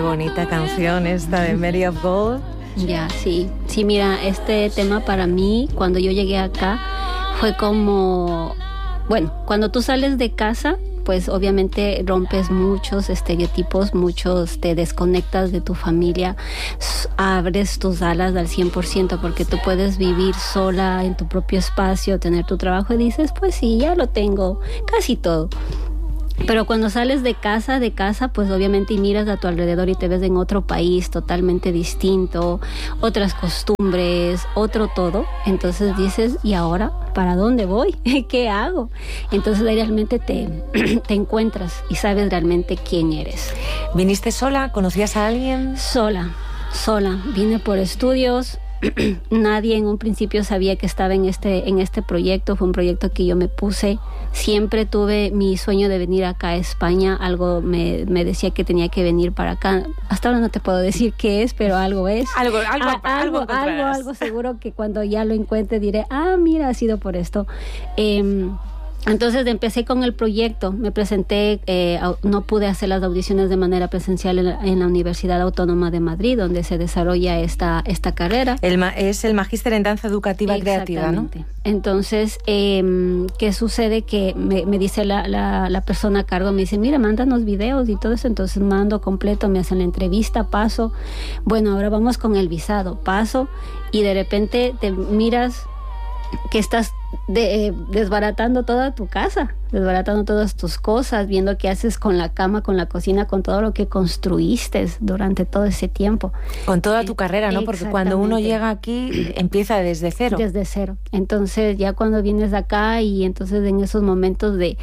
Bonita canción esta de Mary of Gold. Ya, sí. Sí, mira, este tema para mí, cuando yo llegué acá, fue como... Bueno, cuando tú sales de casa, pues obviamente rompes muchos estereotipos, te desconectas de tu familia, abres tus alas al 100%, porque tú puedes vivir sola en tu propio espacio, tener tu trabajo y dices, pues sí, ya lo tengo, casi todo. Pero cuando sales de casa, pues obviamente y miras a tu alrededor y te ves en otro país totalmente distinto, otras costumbres, otro todo. Entonces dices, ¿y ahora para dónde voy? ¿Qué hago? Entonces ahí realmente te encuentras y sabes realmente quién eres. ¿Viniste sola? ¿Conocías a alguien? Sola. Vine por estudios. Nadie en un principio sabía que estaba en este proyecto. Fue un proyecto que yo me puse. Siempre tuve mi sueño de venir acá a España. Algo me decía que tenía que venir para acá. Hasta ahora no te puedo decir qué es, pero algo es. Algo seguro que cuando ya lo encuentre diré, mira, ha sido por esto. Entonces empecé con el proyecto, me presenté, no pude hacer las audiciones de manera presencial en la Universidad Autónoma de Madrid, donde se desarrolla esta carrera. Es el Magíster en Danza Educativa Creativa, ¿no? Entonces, ¿qué sucede? Que me dice la persona a cargo, me dice, mira, mándanos videos y todo eso. Entonces mando completo, me hacen la entrevista, paso. Bueno, ahora vamos con el visado, paso, y de repente te miras que estás desbaratando toda tu casa, desbaratando todas tus cosas, viendo qué haces con la cama, con la cocina, con todo lo que construiste durante todo ese tiempo. Con toda tu carrera, ¿no? Porque cuando uno llega aquí empieza desde cero. Desde cero. Entonces ya cuando vienes acá y entonces en esos momentos de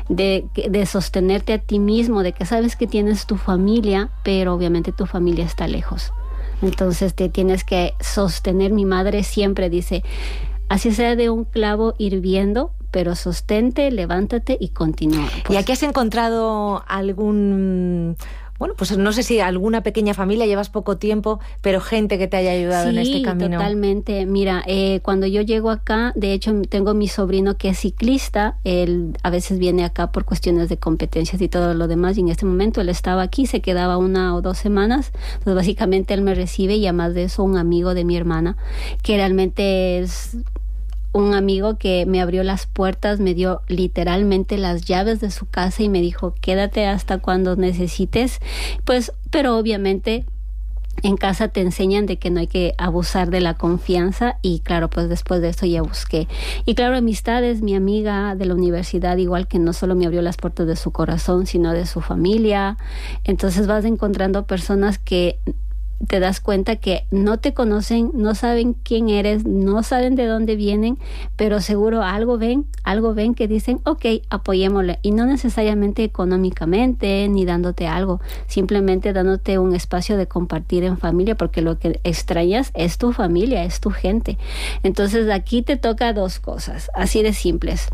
sostenerte a ti mismo, de que sabes que tienes tu familia, pero obviamente tu familia está lejos. Entonces te tienes que sostener. Mi madre siempre dice, así sea de un clavo hirviendo, pero sostente, levántate y continúa. Pues, ¿y aquí has encontrado algún... Bueno, pues no sé si alguna pequeña familia, llevas poco tiempo, pero gente que te haya ayudado en este camino? Sí, totalmente. Mira, cuando yo llego acá, de hecho tengo mi sobrino que es ciclista, él a veces viene acá por cuestiones de competencias y todo lo demás, y en este momento él estaba aquí, se quedaba 1 o 2 semanas, entonces básicamente él me recibe, y además de eso un amigo de mi hermana, que realmente es un amigo que me abrió las puertas, me dio literalmente las llaves de su casa y me dijo, quédate hasta cuando necesites, pues, pero obviamente en casa te enseñan de que no hay que abusar de la confianza, y claro, pues después de eso ya busqué. Y claro, amistades, mi amiga de la universidad, igual, que no solo me abrió las puertas de su corazón, sino de su familia. Entonces vas encontrando personas que te das cuenta que no te conocen, no saben quién eres, no saben de dónde vienen, pero seguro algo ven que dicen, ok, apoyémosle, y no necesariamente económicamente ni dándote algo, simplemente dándote un espacio de compartir en familia, porque lo que extrañas es tu familia, es tu gente. Entonces aquí te toca 2 cosas, así de simples: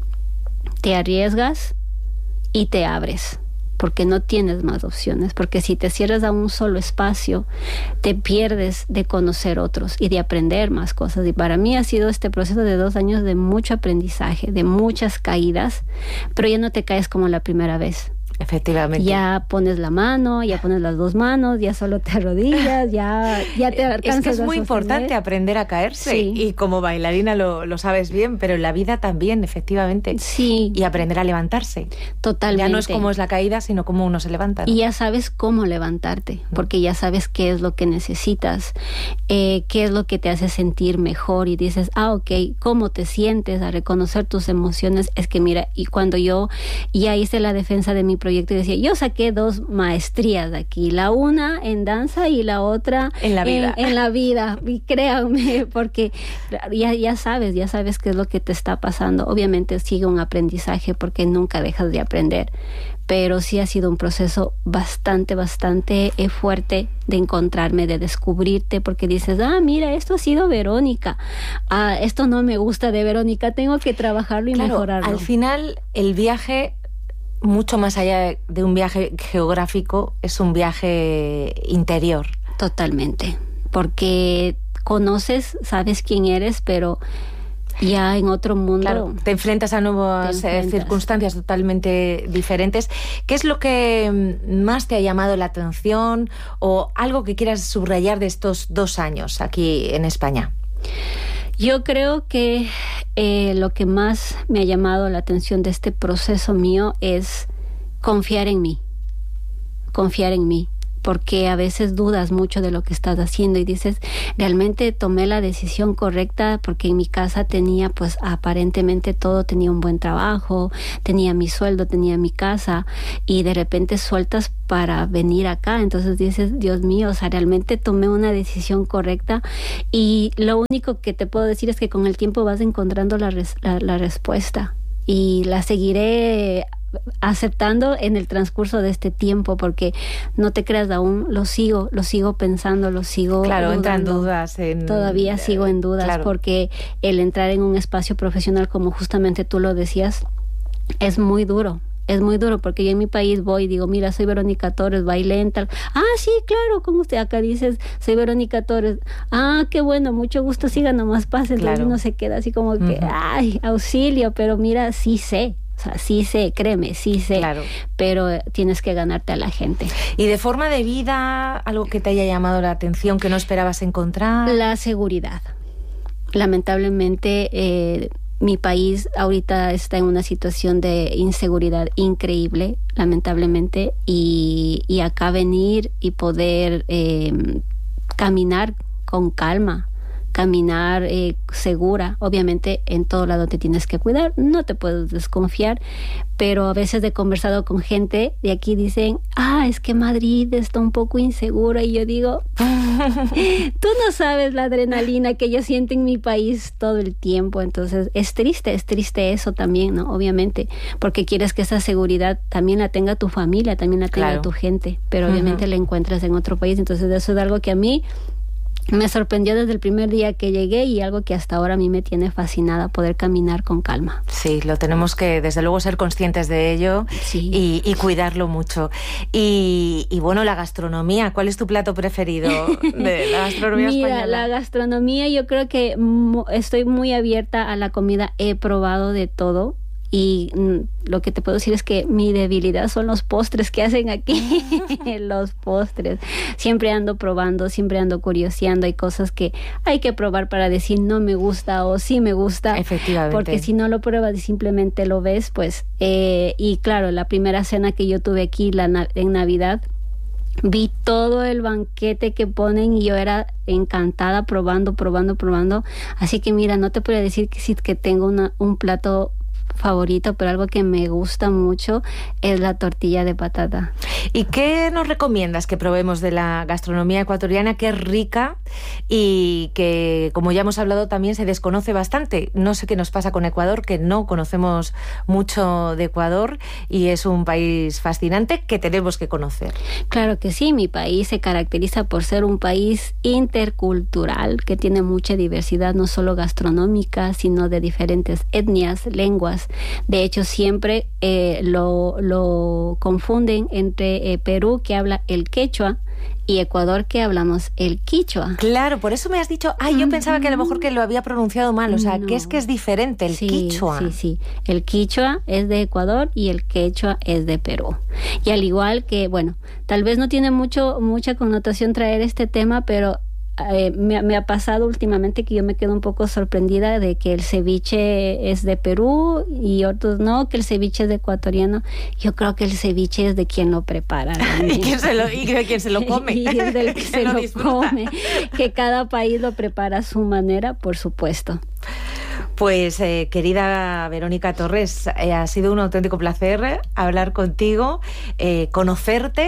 te arriesgas y te abres, porque no tienes más opciones, porque si te cierras a un solo espacio, te pierdes de conocer otros y de aprender más cosas. Y para mí ha sido este proceso de 2 años de mucho aprendizaje, de muchas caídas, pero ya no te caes como la primera vez. Efectivamente. Ya pones la mano, ya pones las 2 manos, ya solo te arrodillas, ya te alcanzas. Es que es muy importante aprender a caerse, sí. Y como bailarina lo sabes bien, pero en la vida también, efectivamente. Sí. Y aprender a levantarse. Totalmente. Ya no es cómo es la caída, sino cómo uno se levanta, ¿no? Y ya sabes cómo levantarte, porque ya sabes qué es lo que necesitas, qué es lo que te hace sentir mejor, y dices, ok, ¿cómo te sientes? A reconocer tus emociones. Es que mira, y cuando yo ya hice la defensa de mi proyecto y decía, yo saqué 2 maestrías de aquí, la una en danza y la otra en la vida. En la vida, y créanme, porque ya sabes qué es lo que te está pasando. Obviamente sigue un aprendizaje, porque nunca dejas de aprender, pero sí ha sido un proceso bastante fuerte de encontrarme, de descubrirte, porque dices, mira, esto ha sido Verónica, esto no me gusta de Verónica, tengo que trabajarlo y mejorarlo. Al final el viaje, mucho más allá de un viaje geográfico, es un viaje interior. Totalmente, porque conoces, sabes quién eres, pero Ya en otro mundo. Claro, te enfrentas a nuevas circunstancias totalmente diferentes. ¿Qué es lo que más te ha llamado la atención o algo que quieras subrayar de estos 2 años aquí en España? Yo creo que lo que más me ha llamado la atención de este proceso mío es confiar en mí, porque a veces dudas mucho de lo que estás haciendo y dices, realmente tomé la decisión correcta, porque en mi casa tenía, pues aparentemente todo, tenía un buen trabajo, tenía mi sueldo, tenía mi casa, y de repente sueltas para venir acá. Entonces dices, Dios mío, o sea, realmente tomé una decisión correcta. Y lo único que te puedo decir es que con el tiempo vas encontrando la respuesta, y la seguiré aceptando en el transcurso de este tiempo, porque no te creas, aún lo sigo pensando, lo sigo dudando. Entran dudas todavía sigo en dudas, claro. Porque el entrar en un espacio profesional, como justamente tú lo decías, es muy duro, porque yo en mi país voy y digo, mira, soy Verónica Torres, bailé en tal. Ah, sí, claro, como usted acá dices, soy Verónica Torres. Ah, qué bueno, mucho gusto, siga, nomás pase. Entonces uno se queda así como que, ay, auxilio, pero mira, sí sé. O sea, sí sé, créeme, sí sé, claro. Pero tienes que ganarte a la gente. ¿Y de forma de vida, algo que te haya llamado la atención, que no esperabas encontrar? La seguridad. Lamentablemente, mi país ahorita está en una situación de inseguridad increíble, lamentablemente, y acá venir y poder caminar con calma, caminar segura. Obviamente en todo lado te tienes que cuidar, no te puedes desconfiar, pero a veces he conversado con gente de aquí, dicen, es que Madrid está un poco insegura, y yo digo, tú no sabes la adrenalina que yo siento en mi país todo el tiempo. Entonces es triste eso también, ¿no? Obviamente, porque quieres que esa seguridad también la tenga tu familia, también la tenga tu gente, pero obviamente la encuentras en otro país. Entonces eso es algo que a mí me sorprendió desde el primer día que llegué, y algo que hasta ahora a mí me tiene fascinada, poder caminar con calma. Sí, lo tenemos que, desde luego, ser conscientes de ello, sí. y cuidarlo mucho. Y bueno, la gastronomía, ¿cuál es tu plato preferido de la gastronomía española? Mira, la gastronomía, yo creo que estoy muy abierta a la comida, he probado de todo. Y lo que te puedo decir es que mi debilidad son los postres que hacen aquí. Los postres. Siempre ando probando, siempre ando curioseando. Hay cosas que hay que probar para decir no me gusta o sí me gusta. Efectivamente. Porque si no lo pruebas y simplemente lo ves, pues... y claro, la primera cena que yo tuve aquí en Navidad, vi todo el banquete que ponen y yo era encantada probando. Así que mira, no te puedo decir que sí que tengo un plato favorito, pero algo que me gusta mucho es la tortilla de patata. ¿Y qué nos recomiendas que probemos de la gastronomía ecuatoriana, que es rica y que, como ya hemos hablado, también se desconoce bastante? No sé qué nos pasa con Ecuador, que no conocemos mucho de Ecuador, y es un país fascinante que tenemos que conocer. Claro que sí, mi país se caracteriza por ser un país intercultural, que tiene mucha diversidad, no solo gastronómica, sino de diferentes etnias, lenguas. De hecho, siempre lo confunden entre Perú, que habla el quechua, y Ecuador, que hablamos el quichua. Claro, por eso me has dicho, yo pensaba que a lo mejor que lo había pronunciado mal, o sea, no. que es diferente el quichua. Sí, el quichua es de Ecuador y el quechua es de Perú. Y al igual que, bueno, tal vez no tiene mucha connotación traer este tema, pero me ha pasado últimamente que yo me quedo un poco sorprendida de que el ceviche es de Perú y otros no, que el ceviche es de ecuatoriano. Yo creo que el ceviche es de quien lo prepara. y de quien se lo come. Y es del que se lo come. Que cada país lo prepara a su manera, por supuesto. Pues querida Verónica Torres, ha sido un auténtico placer hablar contigo, conocerte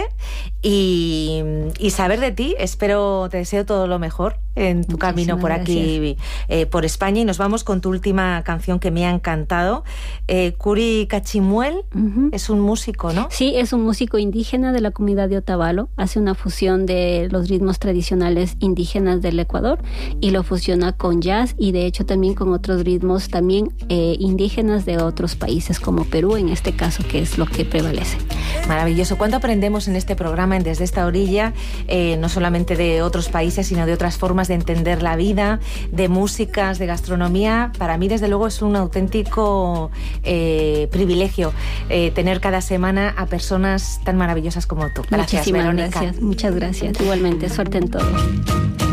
y saber de ti. Te deseo todo lo mejor en tu camino por aquí, por España, y nos vamos con tu última canción que me ha encantado. Curi Cachimuel es un músico, ¿no? Sí, es un músico indígena de la comunidad de Otavalo. Hace una fusión de los ritmos tradicionales indígenas del Ecuador y lo fusiona con jazz, y de hecho también con otros ritmos también indígenas de otros países como Perú, en este caso, que es lo que prevalece. Maravilloso. ¿Cuánto aprendemos en este programa, en Desde esta orilla, no solamente de otros países, sino de otras formas formas de entender la vida, de músicas, de gastronomía. Para mí, desde luego, es un auténtico privilegio tener cada semana a personas tan maravillosas como tú. Gracias, Muchísimas Verónica. gracias, muchas gracias. Igualmente, suerte en todo.